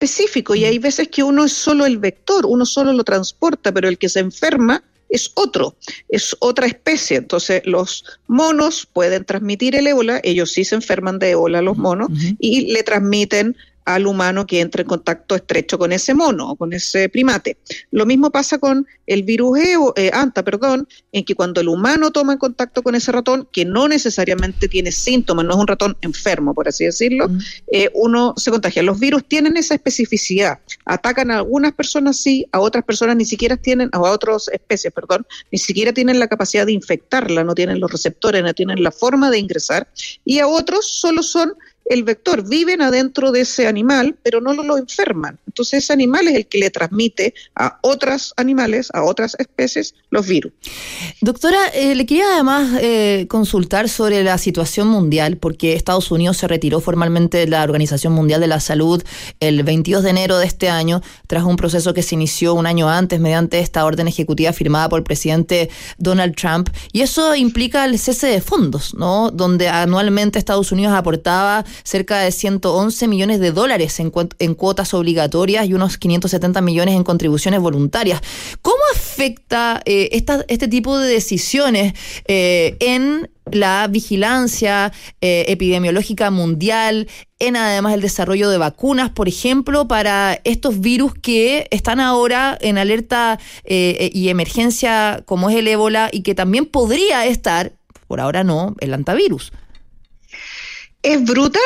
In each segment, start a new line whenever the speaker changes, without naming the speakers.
específico, y hay veces que uno es solo el vector, uno solo lo transporta, pero el que se enferma es otra especie. Entonces los monos pueden transmitir el ébola, ellos sí se enferman de ébola, los monos, y le transmiten al humano que entra en contacto estrecho con ese mono o con ese primate. Lo mismo pasa con el virus Anta, en que cuando el humano toma en contacto con ese ratón, que no necesariamente tiene síntomas, no es un ratón enfermo, por así decirlo, uno se contagia. Los virus tienen esa especificidad, atacan a algunas personas sí, a otras personas ni siquiera tienen, o a otras especies, ni siquiera tienen la capacidad de infectarla, no tienen los receptores, no tienen la forma de ingresar, y a otros solo son el vector, viven adentro de ese animal, pero no lo enferman. Entonces ese animal es el que le transmite a otros animales, a otras especies, los virus.
Doctora, le quería además consultar sobre la situación mundial, porque Estados Unidos se retiró formalmente de la Organización Mundial de la Salud el 22 de enero de este año, tras un proceso que se inició un año antes mediante esta orden ejecutiva firmada por el presidente Donald Trump, y eso implica el cese de fondos, ¿no? Donde anualmente Estados Unidos aportaba cerca de $111 millones en cuotas obligatorias y unos 570 millones en contribuciones voluntarias. ¿Cómo afecta este tipo de decisiones en la vigilancia epidemiológica mundial, en además el desarrollo de vacunas, por ejemplo, para estos virus que están ahora en alerta y emergencia, como es el ébola, y que también podría estar, por ahora no, el hantavirus?
Es brutal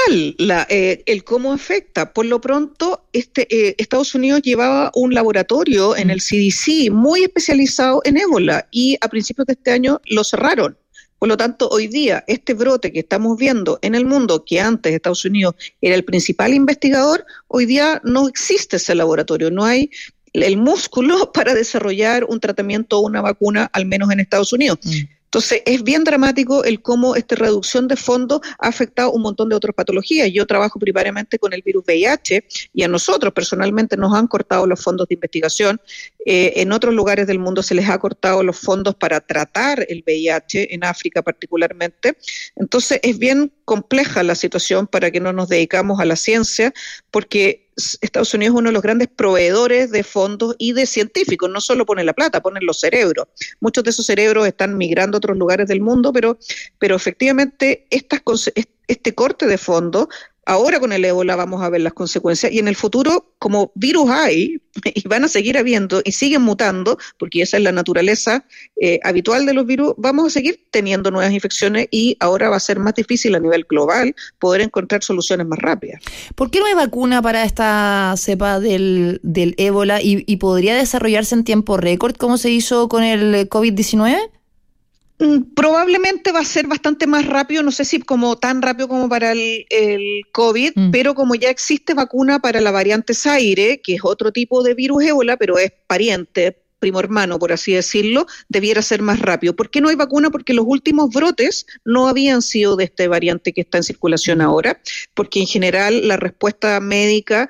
el cómo afecta. Por lo pronto, Estados Unidos llevaba un laboratorio en el CDC muy especializado en ébola, y a principios de este año lo cerraron. Por lo tanto, hoy día, este brote que estamos viendo en el mundo, que antes Estados Unidos era el principal investigador, hoy día no existe ese laboratorio, no hay el músculo para desarrollar un tratamiento o una vacuna, al menos en Estados Unidos. Entonces, es bien dramático el cómo esta reducción de fondos ha afectado un montón de otras patologías. Yo trabajo primariamente con el virus VIH, y a nosotros personalmente nos han cortado los fondos de investigación. En otros lugares del mundo se les ha cortado los fondos para tratar el VIH, en África particularmente. Entonces, es bien compleja la situación para que no nos dedicamos a la ciencia, porque Estados Unidos es uno de los grandes proveedores de fondos y de científicos. No solo ponen la plata, ponen los cerebros. Muchos de esos cerebros están migrando a otros lugares del mundo, pero efectivamente este corte de fondos, ahora con el ébola vamos a ver las consecuencias, y en el futuro, como virus hay, y van a seguir habiendo, y siguen mutando, porque esa es la naturaleza habitual de los virus, vamos a seguir teniendo nuevas infecciones, y ahora va a ser más difícil a nivel global poder encontrar soluciones más rápidas.
¿Por qué no hay vacuna para esta cepa del ébola y podría desarrollarse en tiempo récord como se hizo con el COVID-19?
Probablemente va a ser bastante más rápido, no sé si como tan rápido como para el COVID, pero como ya existe vacuna para la variante Zaire, que es otro tipo de virus ébola, pero es pariente, primo hermano, por así decirlo, debiera ser más rápido. ¿Por qué no hay vacuna? Porque los últimos brotes no habían sido de esta variante que está en circulación ahora, porque en general la respuesta médica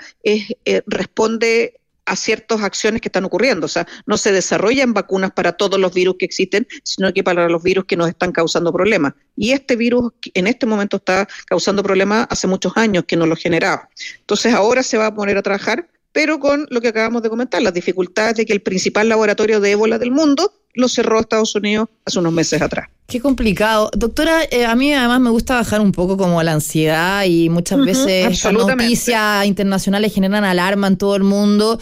responde a ciertas acciones que están ocurriendo. O sea, no se desarrollan vacunas para todos los virus que existen, sino que para los virus que nos están causando problemas. Y este virus en este momento está causando problemas hace muchos años que no lo generaba. Entonces ahora se va a poner a trabajar, pero con lo que acabamos de comentar, las dificultades de que el principal laboratorio de ébola del mundo lo cerró Estados Unidos hace unos meses atrás.
Qué complicado. Doctora, a mí además me gusta bajar un poco como la ansiedad, y muchas veces estas noticias internacionales generan alarma en todo el mundo.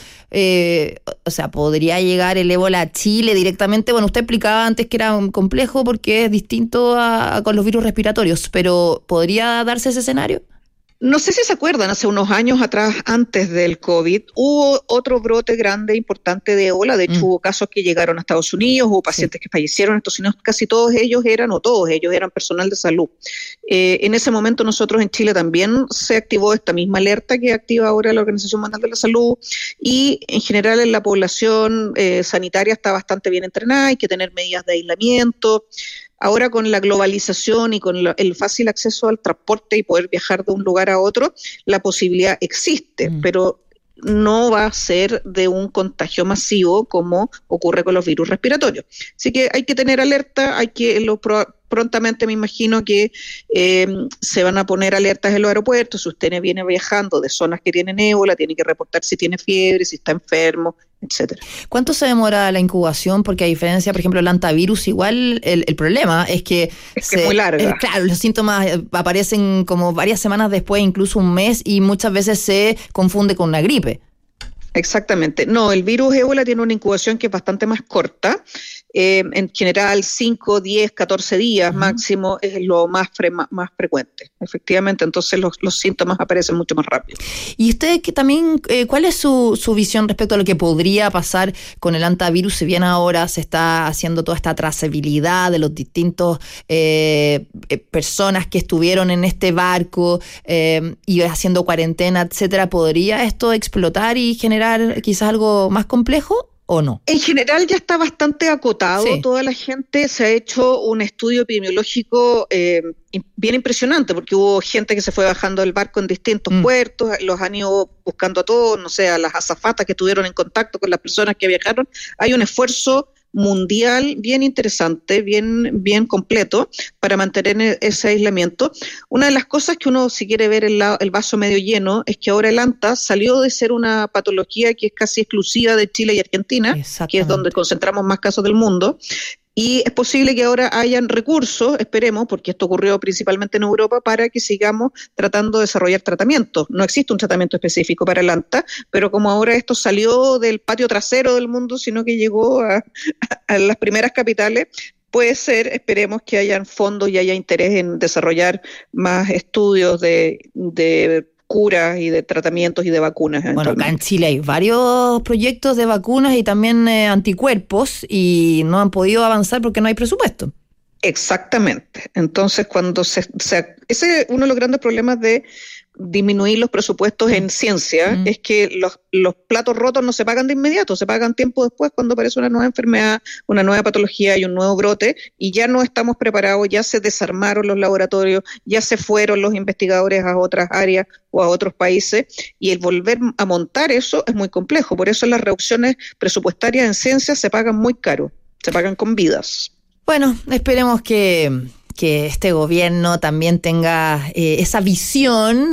O sea, ¿podría llegar el ébola a Chile directamente? Bueno, usted explicaba antes que era complejo porque es distinto con los virus respiratorios, pero ¿podría darse ese escenario?
No sé si se acuerdan, hace unos años atrás, antes del COVID, hubo otro brote grande, importante de ébola. De hecho, hubo casos que llegaron a Estados Unidos, hubo pacientes que fallecieron en Estados Unidos, casi todos ellos eran personal de salud. En ese momento nosotros en Chile también se activó esta misma alerta que activa ahora la Organización Mundial de la Salud, y en general en la población sanitaria está bastante bien entrenada, hay que tener medidas de aislamiento. Ahora con la globalización y con el fácil acceso al transporte y poder viajar de un lugar a otro, la posibilidad existe, pero no va a ser de un contagio masivo como ocurre con los virus respiratorios. Así que hay que tener alerta, prontamente me imagino que se van a poner alertas en los aeropuertos. Si usted viene viajando de zonas que tienen ébola, tiene que reportar si tiene fiebre, si está enfermo, etcétera.
¿Cuánto se demora la incubación? Porque a diferencia, por ejemplo, del hantavirus, igual el problema es que
es muy larga.
Claro, los síntomas aparecen como varias semanas después, incluso un mes, y muchas veces se confunde con una gripe.
Exactamente. No, el virus ébola tiene una incubación que es bastante más corta. En general, 5, 10, 14 días máximo es lo más frecuente. Efectivamente, entonces los síntomas aparecen mucho más rápido.
Y usted que también, ¿cuál es su visión respecto a lo que podría pasar con el hantavirus? Si bien ahora se está haciendo toda esta trazabilidad de los distintos personas que estuvieron en este barco y haciendo cuarentena, etcétera, ¿podría esto explotar y generar quizás algo más complejo? ¿O no?
En general ya está bastante acotado, sí. Toda la gente se ha hecho un estudio epidemiológico bien impresionante, porque hubo gente que se fue bajando del barco en distintos puertos, los han ido buscando a todos, no sé, a las azafatas que estuvieron en contacto con las personas que viajaron. Hay un esfuerzo mundial bien interesante, bien completo para mantener ese aislamiento. Una de las cosas que uno, si quiere ver el vaso medio lleno, es que ahora el ANTA salió de ser una patología que es casi exclusiva de Chile y Argentina, que es donde concentramos más casos del mundo. Y es posible que ahora hayan recursos, esperemos, porque esto ocurrió principalmente en Europa, para que sigamos tratando de desarrollar tratamientos. No existe un tratamiento específico para el ANTA, pero como ahora esto salió del patio trasero del mundo, sino que llegó a las primeras capitales, puede ser, esperemos que hayan fondos y haya interés en desarrollar más estudios de curas y de tratamientos y de vacunas.
Bueno, acá en Chile hay varios proyectos de vacunas y también anticuerpos y no han podido avanzar porque no hay presupuesto.
Exactamente. Entonces, cuando ese es uno de los grandes problemas de disminuir los presupuestos en ciencia, es que los platos rotos no se pagan de inmediato, se pagan tiempo después cuando aparece una nueva enfermedad, una nueva patología y un nuevo brote, y ya no estamos preparados, ya se desarmaron los laboratorios, ya se fueron los investigadores a otras áreas o a otros países, y el volver a montar eso es muy complejo. Por eso las reducciones presupuestarias en ciencia se pagan muy caro, se pagan con vidas.
Bueno, esperemos que este gobierno también tenga esa visión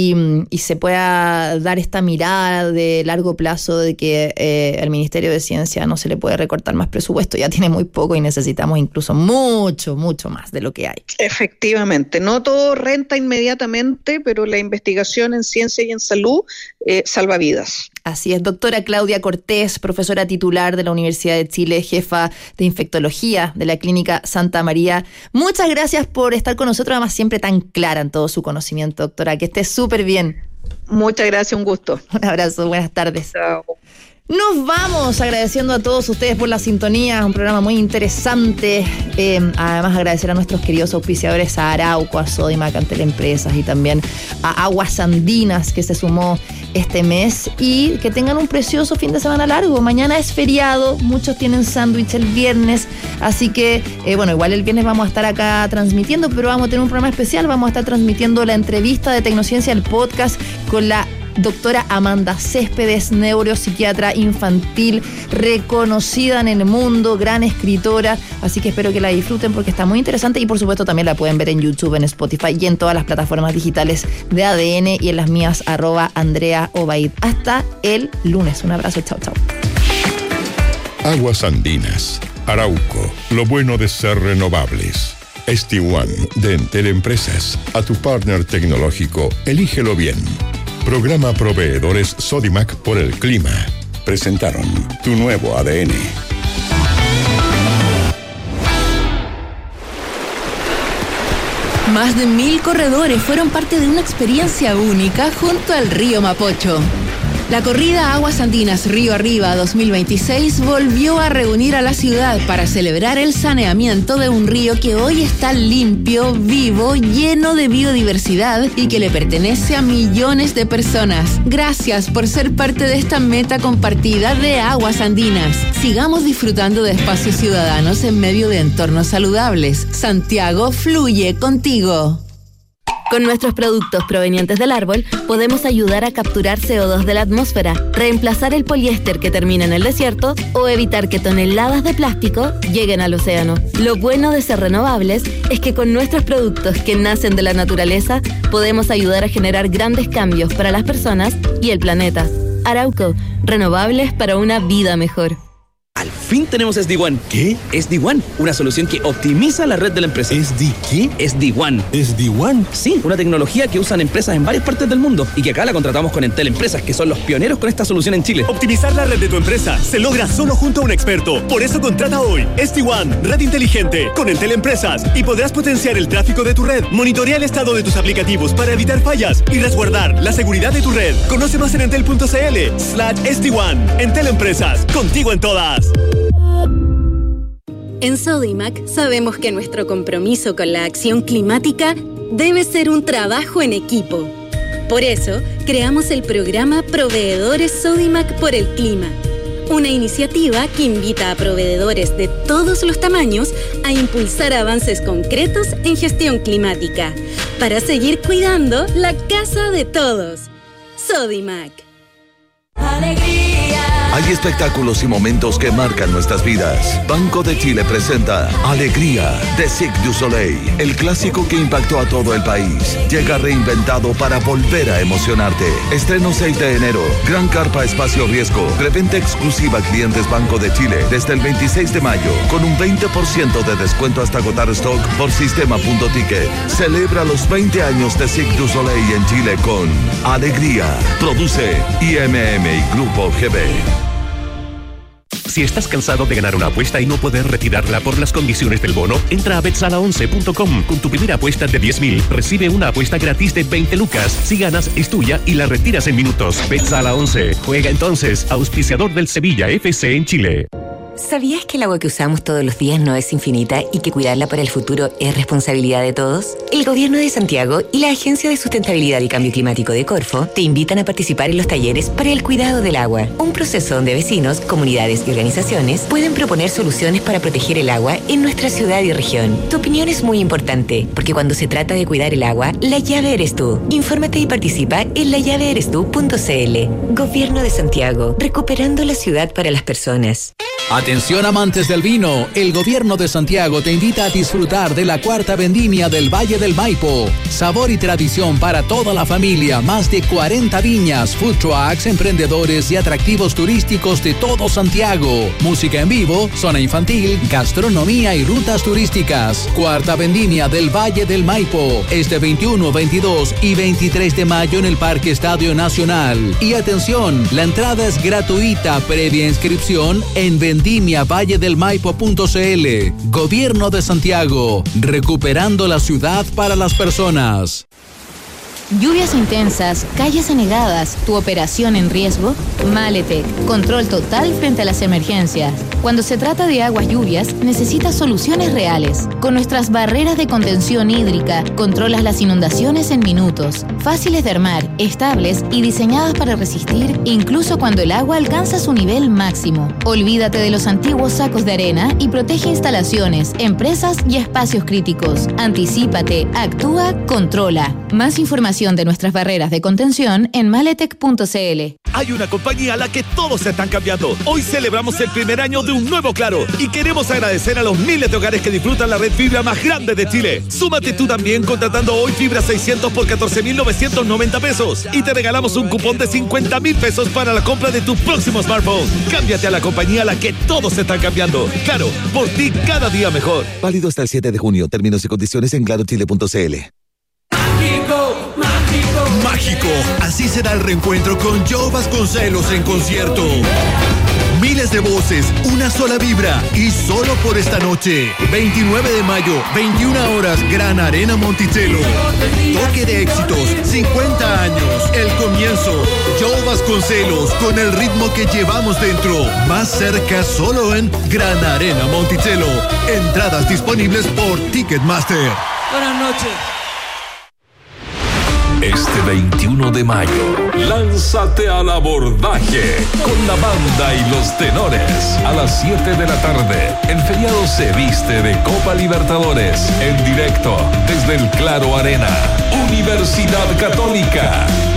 y se pueda dar esta mirada de largo plazo de que al Ministerio de Ciencia no se le puede recortar más presupuesto, ya tiene muy poco y necesitamos incluso mucho más de lo que hay.
Efectivamente, no todo renta inmediatamente, pero la investigación en ciencia y en salud salva vidas.
Así es, doctora Claudia Cortés, profesora titular de la Universidad de Chile, jefa de infectología de la Clínica Santa María. Muchas gracias por estar con nosotros, además siempre tan clara en todo su conocimiento, doctora. Que esté súper bien.
Muchas gracias, un gusto.
Un abrazo, buenas tardes.
Chao.
Nos vamos agradeciendo a todos ustedes por la sintonía, un programa muy interesante. Además agradecer a nuestros queridos auspiciadores, a Arauco, a Sodimac, Antel Empresas y también a Aguas Andinas, que se sumó este mes, y que tengan un precioso fin de semana largo. Mañana es feriado, muchos tienen sándwich el viernes, así que igual el viernes vamos a estar acá transmitiendo, pero vamos a tener un programa especial, vamos a estar transmitiendo la entrevista de Tecnociencia, el podcast, con la doctora Amanda Céspedes, neuropsiquiatra infantil, reconocida en el mundo, gran escritora, así que espero que la disfruten porque está muy interesante, y por supuesto también la pueden ver en YouTube, en Spotify y en todas las plataformas digitales de ADN, y en las mías @Andrea Obaid. Hasta el lunes, un abrazo, chao.
Aguas Andinas, Arauco, lo bueno de ser renovables. ST1 de Entel Empresas, a tu partner tecnológico, elígelo bien. Programa Proveedores Sodimac por el Clima. Presentaron tu nuevo ADN.
Más de 1000 corredores fueron parte de una experiencia única junto al río Mapocho. La corrida Aguas Andinas Río Arriba 2026 volvió a reunir a la ciudad para celebrar el saneamiento de un río que hoy está limpio, vivo, lleno de biodiversidad y que le pertenece a millones de personas. Gracias por ser parte de esta meta compartida de Aguas Andinas. Sigamos disfrutando de espacios ciudadanos en medio de entornos saludables. Santiago fluye contigo. Con nuestros productos provenientes del árbol, podemos ayudar a capturar CO2 de la atmósfera, reemplazar el poliéster que termina en el desierto o evitar que toneladas de plástico lleguen al océano. Lo bueno de ser renovables es que con nuestros productos que nacen de la naturaleza, podemos ayudar a generar grandes cambios para las personas y el planeta. Arauco, renovables para una vida mejor.
Al fin tenemos SD-WAN. ¿Qué? SD-WAN, una solución que optimiza la red de la empresa.
¿Qué?
SD-WAN.
¿SD-WAN?
Sí, una tecnología que usan empresas en varias partes del mundo y que acá la contratamos con Entel Empresas, que son los pioneros con esta solución en Chile.
Optimizar la red de tu empresa se logra solo junto a un experto. Por eso contrata hoy SD-WAN, red inteligente, con Entel Empresas, y podrás potenciar el tráfico de tu red, monitorear el estado de tus aplicativos para evitar fallas y resguardar la seguridad de tu red. Conoce más en entel.cl/SD-WAN. Entel Empresas, contigo en todas.
En Sodimac sabemos que nuestro compromiso con la acción climática debe ser un trabajo en equipo. Por eso, creamos el programa Proveedores Sodimac por el Clima, una iniciativa que invita a proveedores de todos los tamaños a impulsar avances concretos en gestión climática, para seguir cuidando la casa de todos. Sodimac.
¡Alegría! Hay espectáculos y momentos que marcan nuestras vidas. Banco de Chile presenta Alegría de Cirque du Soleil, el clásico que impactó a todo el país. Llega reinventado para volver a emocionarte. Estreno 6 de enero. Gran carpa espacio riesgo. Preventa exclusiva a clientes Banco de Chile desde el 26 de mayo con un 20% de descuento hasta agotar stock por sistema.ticket. Celebra los 20 años de Cirque du Soleil en Chile con Alegría. Produce IMM y Grupo GB.
Si estás cansado de ganar una apuesta y no poder retirarla por las condiciones del bono, entra a betsala11.com. Con tu primera apuesta de 10.000, recibe una apuesta gratis de 20 lucas. Si ganas, es tuya y la retiras en minutos. Betsala 11. Juega entonces, auspiciador del Sevilla FC en Chile.
¿Sabías que el agua que usamos todos los días no es infinita y que cuidarla para el futuro es responsabilidad de todos? El Gobierno de Santiago y la Agencia de Sustentabilidad y Cambio Climático de Corfo te invitan a participar en los talleres para el cuidado del agua, un proceso donde vecinos, comunidades y organizaciones pueden proponer soluciones para proteger el agua en nuestra ciudad y región. Tu opinión es muy importante, porque cuando se trata de cuidar el agua, la llave eres tú. Infórmate y participa en lallaveerestu.cl. Gobierno de Santiago, recuperando la ciudad para las personas.
Atención amantes del vino, el Gobierno de Santiago te invita a disfrutar de la 4ª vendimia del Valle del Maipo. Sabor y tradición para toda la familia, más de 40 viñas, food trucks, emprendedores y atractivos turísticos de todo Santiago. Música en vivo, zona infantil, gastronomía y rutas turísticas. 4ª vendimia del Valle del Maipo, este 21, 22 y 23 de mayo en el Parque Estadio Nacional. Y atención, la entrada es gratuita, previa inscripción en vendimiavalledelmaipo.cl. Gobierno de Santiago, recuperando la ciudad para las personas.
Lluvias intensas, calles anegadas, tu operación en riesgo. Maletec, control total frente a las emergencias. Cuando se trata de aguas lluvias, necesitas soluciones reales. Con nuestras barreras de contención hídrica, controlas las inundaciones en minutos. Fáciles de armar, estables y diseñadas para resistir incluso cuando el agua alcanza su nivel máximo. Olvídate de los antiguos sacos de arena y protege instalaciones, empresas y espacios críticos. Anticípate, actúa, controla. Más información de nuestras barreras de contención en maletec.cl.
Hay una compañía a la que todos se están cambiando. Hoy celebramos el primer año de un nuevo Claro y queremos agradecer a los miles de hogares que disfrutan la red fibra más grande de Chile. Súmate tú también contratando hoy fibra 600 por 14.990 pesos y te regalamos un cupón de 50.000 pesos para la compra de tu próximo smartphone. Cámbiate a la compañía a la que todos se están cambiando. Claro, por ti cada día mejor.
Válido hasta el 7 de junio. Términos y condiciones en clarochile.cl.
Mágico, así será el reencuentro con Joe Vasconcelos en concierto. Miles de voces, una sola vibra y solo por esta noche. 29 de mayo, 21 horas, Gran Arena Monticello. Toque de éxitos, 50 años, el comienzo. Joe Vasconcelos con el ritmo que llevamos dentro. Más cerca solo en Gran Arena Monticello. Entradas disponibles por Ticketmaster.
Buenas noches.
Este 21 de mayo, lánzate al abordaje con la banda y los tenores. A las 7 de la tarde, el feriado se viste de Copa Libertadores en directo desde el Claro Arena. Universidad Católica.